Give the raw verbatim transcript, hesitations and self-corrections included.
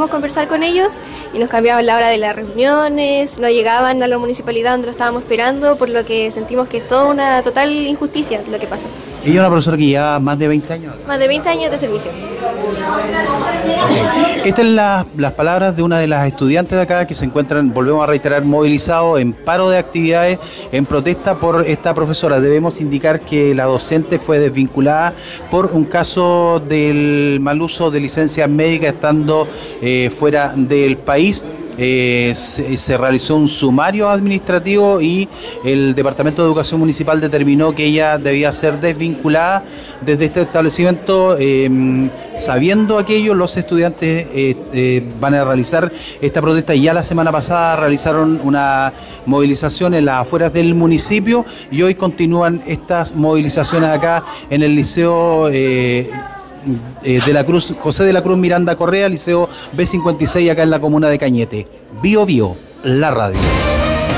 intentábamos conversar con ellos y nos cambiaban la hora de las reuniones, no llegaban a la municipalidad donde lo estábamos esperando, por lo que sentimos que es toda una total injusticia lo que pasó. Ella es una profesora que lleva más de veinte años. Más de veinte años de servicio. Okay. Estas son la, las palabras de una de las estudiantes de acá que se encuentran, volvemos a reiterar, movilizados en paro de actividades en protesta por esta profesora. Debemos indicar que la docente fue desvinculada por un caso del mal uso de licencias médicas estando eh, fuera del país. Eh, se, se realizó un sumario administrativo y el Departamento de Educación Municipal determinó que ella debía ser desvinculada desde este establecimiento. Eh, sabiendo aquello, los estudiantes eh, eh, van a realizar esta protesta y ya la semana pasada realizaron una movilización en las afueras del municipio y hoy continúan estas movilizaciones acá en el Liceo eh, de la Cruz, José de la Cruz Miranda Correa, Liceo B cincuenta y seis, acá en la comuna de Cañete. Bio Bio, la radio.